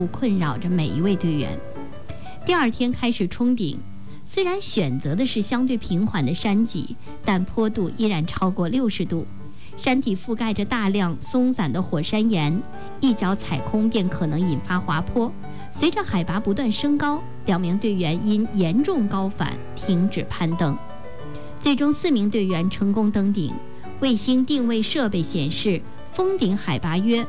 困扰着每一位队员。第二天开始冲顶，虽然选择的是相对平缓的山脊，但坡度依然超过60度。山体覆盖着大量松散的火山岩，一脚踩空便可能引发滑坡。随着海拔不断升高，2名队员因严重高反停止攀登。最终4名队员成功登顶。卫星定位设备显示，峰顶海拔约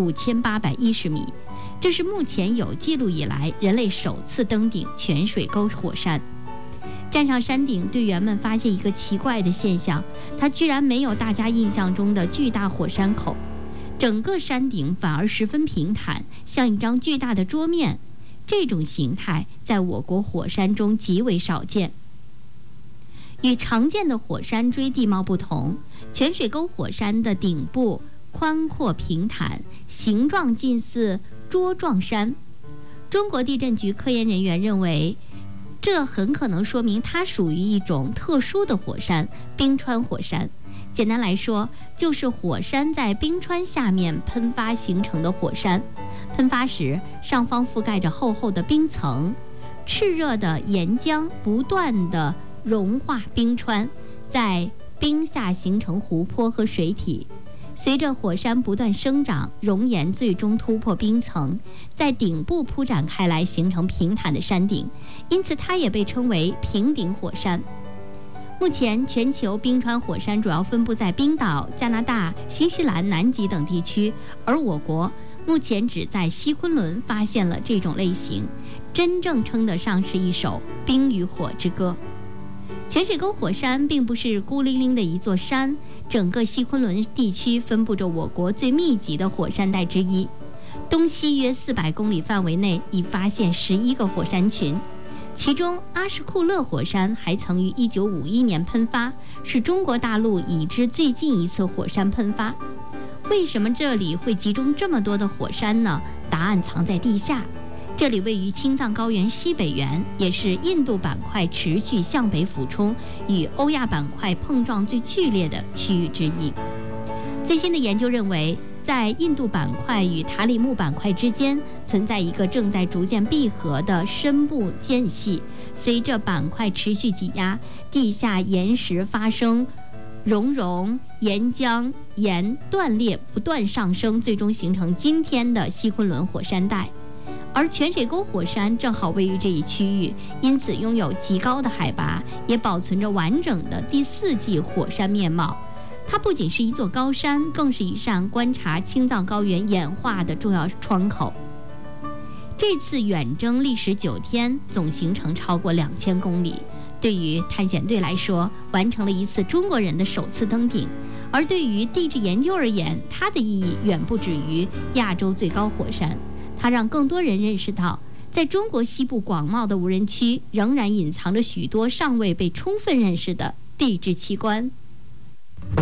5810米，这是目前有记录以来人类首次登顶泉水沟火山。站上山顶，队员们发现一个奇怪的现象，它居然没有大家印象中的巨大火山口，整个山顶反而十分平坦，像一张巨大的桌面。这种形态在我国火山中极为少见。与常见的火山锥地貌不同，泉水沟火山的顶部宽阔平坦，形状近似桌状山。中国地震局科研人员认为，这很可能说明它属于一种特殊的火山——冰川火山。简单来说，就是火山在冰川下面喷发形成的火山。喷发时，上方覆盖着厚厚的冰层，炽热的岩浆不断地融化冰川，在冰下形成湖泊和水体。随着火山不断生长，熔岩最终突破冰层，在顶部铺展开来，形成平坦的山顶，因此它也被称为平顶火山。目前，全球冰川火山主要分布在冰岛、加拿大、新西兰、南极等地区，而我国目前只在西昆仑发现了这种类型，真正称得上是一首冰与火之歌。泉水沟火山并不是孤零零的一座山，整个西昆仑地区分布着我国最密集的火山带之一。东西约400公里范围内已发现11个火山群，其中阿什库勒火山还曾于1951年喷发，是中国大陆已知最近一次火山喷发。为什么这里会集中这么多的火山呢？答案藏在地下。这里位于青藏高原西北缘，也是印度板块持续向北俯冲与欧亚板块碰撞最剧烈的区域之一。最新的研究认为，在印度板块与塔里木板块之间存在一个正在逐渐闭合的深部间隙，随着板块持续挤压，地下岩石发生熔岩浆岩断裂，不断上升，最终形成今天的西昆仑火山带。而泉水沟火山正好位于这一区域，因此拥有极高的海拔，也保存着完整的第4纪火山面貌。它不仅是一座高山，更是一扇观察青藏高原演化的重要窗口。这次远征历时9天，总行程超过2000公里。对于探险队来说，完成了一次中国人的首次登顶；而对于地质研究而言，它的意义远不止于亚洲最高火山。它让更多人认识到，在中国西部广袤的无人区，仍然隐藏着许多尚未被充分认识的地质奇观。